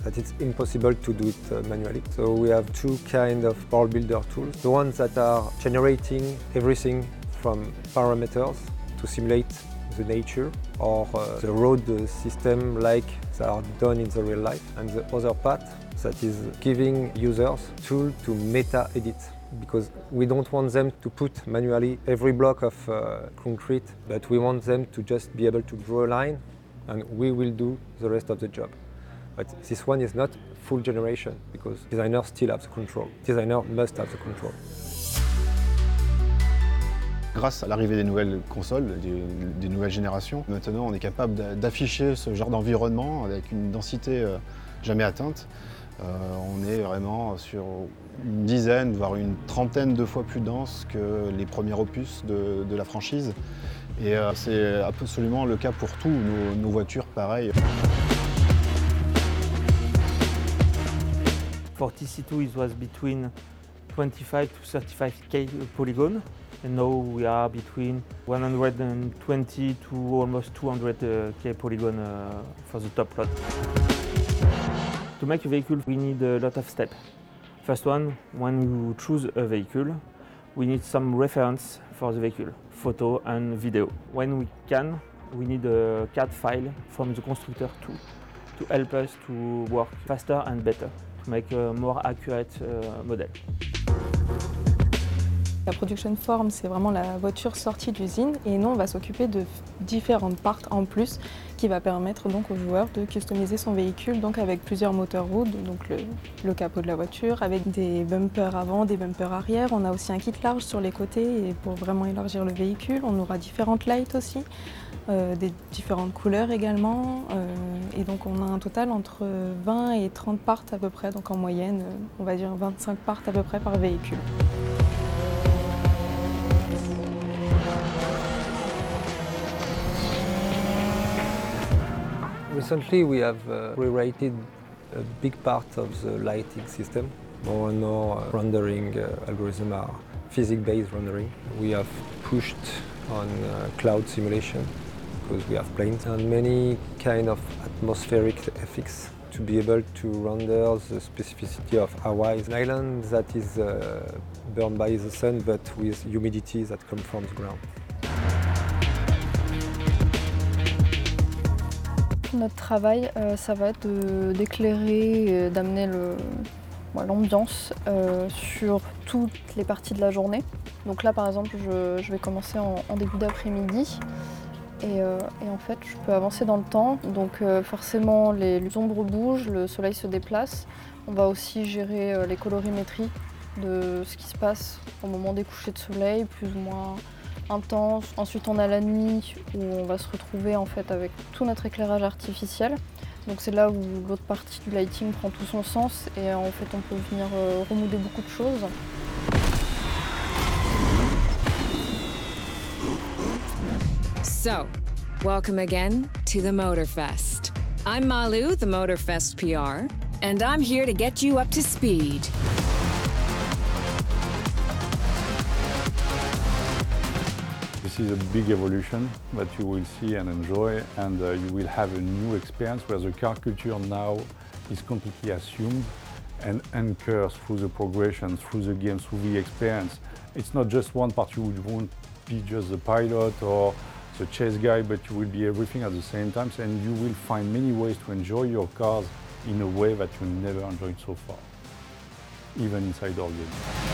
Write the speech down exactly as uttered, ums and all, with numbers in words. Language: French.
that it's impossible to do it uh, manually. So we have two kind of World Builder tools. The ones that are generating everything from parameters to simulate the nature or uh, the road system like they are done in the real life. And the other part that is giving users tool to meta-edit, because we don't want them to put manually every block of uh, concrete, but we want them to just be able to draw a line and we will do the rest of the job. But this one is not full generation because designers still have the control. Designers must have the control. Grâce à l'arrivée des nouvelles consoles, des, des nouvelles générations, maintenant on est capable d'afficher ce genre d'environnement avec une densité euh, jamais atteinte. Euh, on est vraiment sur une dizaine, voire une trentaine de fois plus dense que les premiers opus de, de la franchise. Et euh, c'est absolument le cas pour tous nos, nos voitures, pareil. For T C two it was between twenty-five to thirty-five K polygon, and now we are between one hundred twenty to almost two hundred K polygon uh, for the top lot. To make a vehicle, we need a lot of steps. First one, when you choose a vehicle, we need some reference for the vehicle, photo and video. When we can, we need a C A D file from the constructor too, to help us to work faster and better, to make a more accurate uh, model. La production form, c'est vraiment la voiture sortie de l'usine et nous, on va s'occuper de différentes parts en plus qui va permettre donc au joueur de customiser son véhicule donc avec plusieurs moteurs wood, donc le, le capot de la voiture, avec des bumpers avant, des bumpers arrière. On a aussi un kit large sur les côtés et pour vraiment élargir le véhicule. On aura différentes lights aussi, euh, des différentes couleurs également. Euh, et donc on a un total entre vingt et trente parts à peu près, donc en moyenne, on va dire vingt-cinq parts à peu près par véhicule. Recently we have uh, rewritten a big part of the lighting system. More and more uh, rendering uh, algorithms are physics-based rendering. We have pushed on uh, cloud simulation because we have planes and many kind of atmospheric effects to be able to render the specificity of Hawaii, an island that is uh, burned by the sun but with humidity that comes from the ground. Notre travail, euh, ça va être d'éclairer, d'amener l'ambiance euh, sur toutes les parties de la journée. Donc là, par exemple, je, je vais commencer en, en début d'après-midi et, euh, et en fait, je peux avancer dans le temps. Donc euh, forcément, les, les ombres bougent, le soleil se déplace. On va aussi gérer euh, les colorimétries de ce qui se passe au moment des couchers de soleil, plus ou moins intense. Ensuite, on a la nuit où on va se retrouver en fait avec tout notre éclairage artificiel. Donc c'est là où l'autre partie du lighting prend tout son sens et en fait on peut venir euh, remouder beaucoup de choses. So, welcome again to the Motorfest. I'm Malu, the Motorfest P R, and I'm here to get you up to speed. This is a big evolution that you will see and enjoy, and uh, you will have a new experience where the car culture now is completely assumed and anchors through the progression, through the game, through the experience. It's not just one part. You won't be just the pilot or the chase guy, but you will be everything at the same time, and you will find many ways to enjoy your cars in a way that you never enjoyed so far, even inside our game.